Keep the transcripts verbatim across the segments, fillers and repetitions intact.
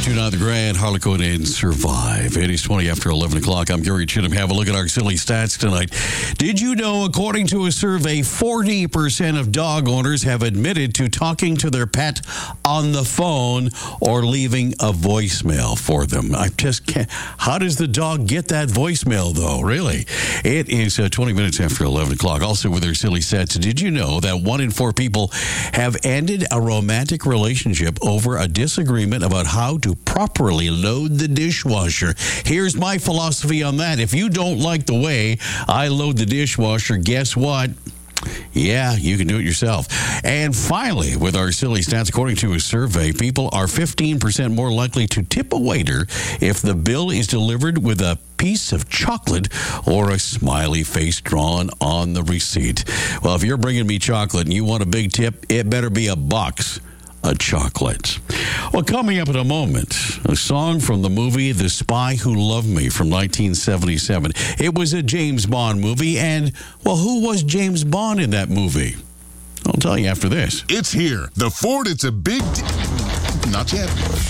ninety-two point nine The Grand, Harlequin and Survive. It is twenty after eleven o'clock. I'm Gary Chittum. Have a look at our silly stats tonight. Did you know, according to a survey, forty percent of dog owners have admitted to talking to their pet on the phone or leaving a voicemail for them? I just can't. How does the dog get that voicemail, though? Really? It is uh, twenty minutes after eleven o'clock. Also with our silly stats, did you know that one in four people have ended a romantic relationship over a disagreement about how to properly load the dishwasher? Here's my philosophy on that. If you don't like the way I load the dishwasher, guess what? Yeah, you can do it yourself. And finally, with our silly stats, according to a survey, people are fifteen percent more likely to tip a waiter if the bill is delivered with a piece of chocolate or a smiley face drawn on the receipt. Well, if you're bringing me chocolate and you want a big tip, it better be a box of chocolates. Well, coming up in a moment, a song from the movie The Spy Who Loved Me from nineteen seventy-seven. It was a James Bond movie, and, well, who was James Bond in that movie? I'll tell you after this. It's here. The Ford, it's a big... De- Not yet.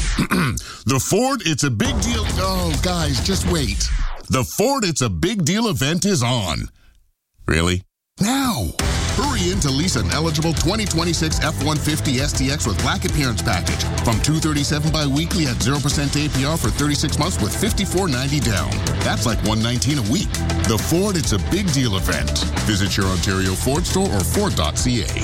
The Ford, it's a big deal... Oh, guys, just wait. The Ford, it's a big deal event is on. Really? Now! Hurry in to lease an eligible twenty twenty-six F one fifty S T X with Black Appearance Package from two hundred thirty-seven dollars bi-weekly at zero percent A P R for thirty-six months with fifty-four ninety down. That's like one hundred nineteen dollars a week. The Ford, it's a big deal event. Visit your Ontario Ford store or Ford dot C A.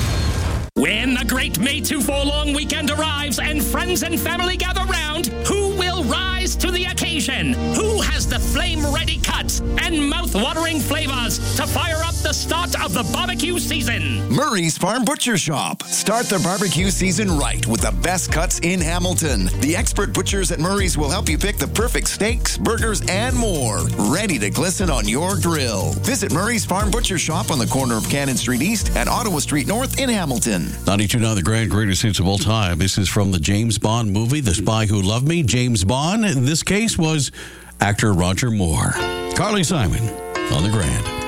When the great May two four long weekend arrives and friends and family gather round, who will rise to the occasion? Who has the flame-ready cuts and mouth-watering flavors to fire up the start of the barbecue season? Murray's Farm Butcher Shop. Start the barbecue season right with the best cuts in Hamilton. The expert butchers at Murray's will help you pick the perfect steaks, burgers, and more, ready to glisten on your grill. Visit Murray's Farm Butcher Shop on the corner of Cannon Street East and Ottawa Street North in Hamilton. ninety-two point nine The Grand, greatest hits of all time. This is from the James Bond movie, The Spy Who Loved Me. James Bond, in this case, was actor Roger Moore. Carly Simon on The Grand.